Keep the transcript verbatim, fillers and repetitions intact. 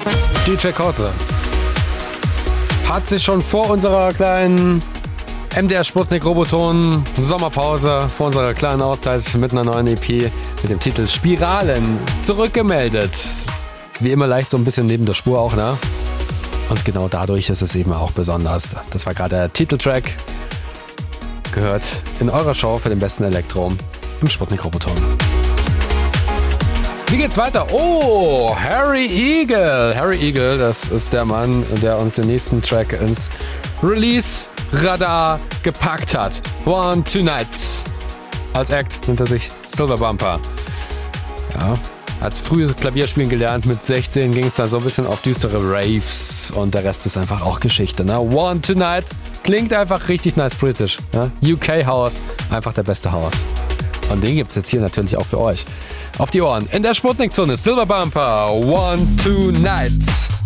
D J Kotze hat sich schon vor unserer kleinen M D R Sputnik Roboton Sommerpause, vor unserer kleinen Auszeit mit einer neuen E P mit dem Titel Spiralen zurückgemeldet. Wie immer leicht so ein bisschen neben der Spur auch, ne? Und genau dadurch ist es eben auch besonders. Das war gerade der Titeltrack. Gehört in eurer Show für den besten Elektro im Sputnik Roboton. Wie geht's weiter? Oh, Harry Eagle. Harry Eagle, das ist der Mann, der uns den nächsten Track ins Release-Radar gepackt hat. One Tonight. Als Act hinter sich Silver Bumper. Ja, hat früh Klavierspielen gelernt. Mit sechzehn ging es dann so ein bisschen auf düstere Raves. Und der Rest ist einfach auch Geschichte. Ne? One Tonight klingt einfach richtig nice britisch. Ja? U K House, einfach der beste House. Und den gibt's jetzt hier natürlich auch für euch. Auf die Ohren. In der Sputnik-Zone, Silver Bumper, One Tonight.